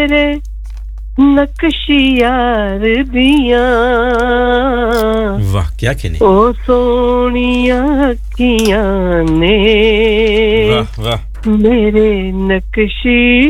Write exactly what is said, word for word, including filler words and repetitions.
तेरे नक्शियार दियां वाह क्या कहने ओ सोनिया अखियां ने वाह वाह मेरे नक्शी